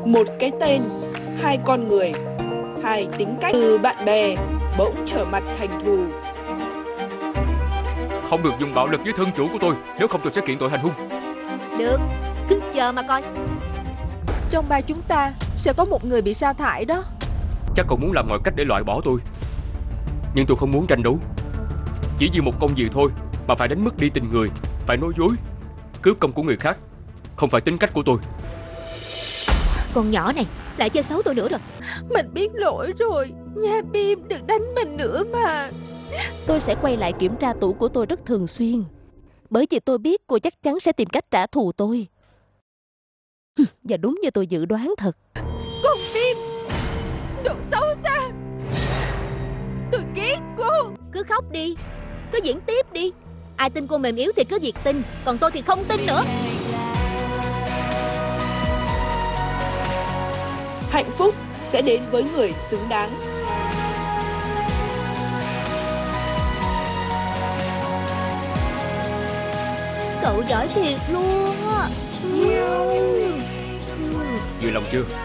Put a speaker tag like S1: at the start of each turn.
S1: Một cái tên, hai con người, hai tính cách. Từ bạn bè bỗng trở mặt thành thù.
S2: Không được dùng bạo lực với thân chủ của tôi, nếu không tôi sẽ kiện tội hành hung.
S3: Được, cứ chờ mà coi.
S4: Trong ba chúng ta sẽ có một người bị sa thải đó.
S2: Chắc cậu muốn làm mọi cách để loại bỏ tôi. Nhưng tôi không muốn tranh đấu. Chỉ vì một công việc thôi mà phải đánh mất đi tình người, phải nói dối, cướp công của người khác. Không phải tính cách của tôi.
S3: Con nhỏ này lại chơi xấu tôi nữa rồi.
S4: Mình biết lỗi rồi nha Bim, đừng đánh mình nữa mà.
S5: Tôi sẽ quay lại kiểm tra tủ của tôi rất thường xuyên, bởi vì tôi biết cô chắc chắn sẽ tìm cách trả thù tôi. Và đúng như tôi dự đoán thật.
S4: Con Bim, đồ xấu xa. Tôi ghét cô.
S3: Cứ khóc đi, cứ diễn tiếp đi. Ai tin cô mềm yếu thì cứ việc tin, còn tôi thì không tin nữa.
S1: Hạnh phúc sẽ đến với người xứng đáng.
S3: Cậu giỏi thiệt luôn á.
S2: Vừa lòng chưa?